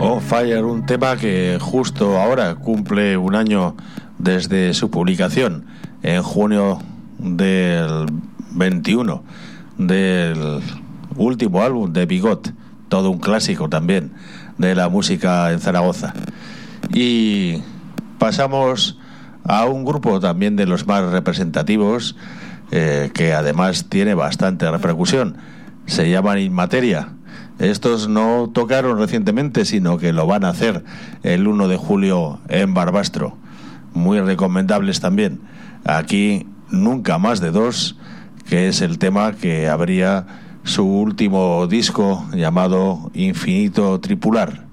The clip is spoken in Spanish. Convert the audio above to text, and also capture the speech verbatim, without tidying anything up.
On Fire, un tema que justo ahora cumple un año desde su publicación, en junio del veintiuno, del último álbum de Bigot, todo un clásico también de la música en Zaragoza. Y pasamos a un grupo también de los más representativos, eh, que además tiene bastante repercusión. Se llaman Inmateria. Estos no tocaron recientemente, sino que lo van a hacer el uno de julio en Barbastro. Muy recomendables también. Aquí Nunca más de dos, que es el tema que abría su último disco llamado Infinito Tripular.